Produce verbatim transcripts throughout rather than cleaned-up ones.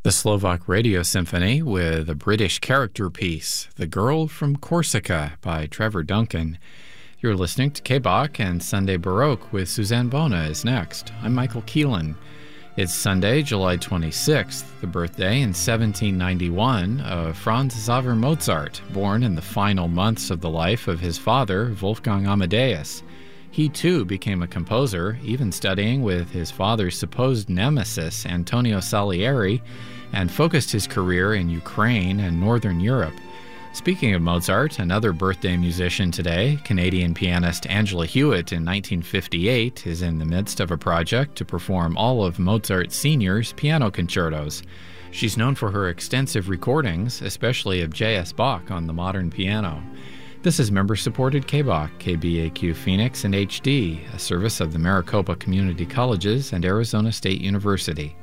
The Slovak Radio Symphony with a British character piece, The Girl from Corsica by Trevor Duncan. You're listening to K-Bach, and Sunday Baroque with Suzanne Bona is next. I'm Michael Keelan. It's Sunday, July twenty-sixth, the birthday in seventeen ninety-one of Franz Xaver Mozart, born in the final months of the life of his father, Wolfgang Amadeus. He, too, became a composer, even studying with his father's supposed nemesis, Antonio Salieri, and focused his career in Ukraine and Northern Europe. Speaking of Mozart, another birthday musician today, Canadian pianist Angela Hewitt in nineteen fifty-eight, is in the midst of a project to perform all of Mozart Senior's piano concertos. She's known for her extensive recordings, especially of J S Bach on the modern piano. This is member-supported K-Bach, K B A Q Phoenix and H D, a service of the Maricopa Community Colleges and Arizona State University.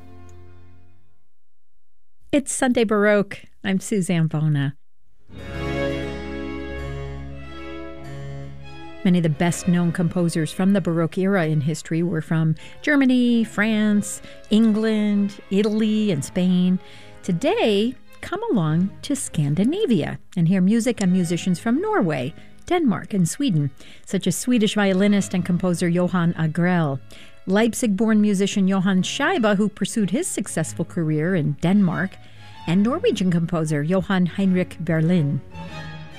It's Sunday Baroque. I'm Suzanne Bona. Many of the best-known composers from the Baroque era in history were from Germany, France, England, Italy, and Spain. Today, come along to Scandinavia and hear music and musicians from Norway, Denmark, and Sweden, such as Swedish violinist and composer Johan Agrell, Leipzig-born musician Johan Scheibe, who pursued his successful career in Denmark, and Norwegian composer Johan Heinrich Berlin.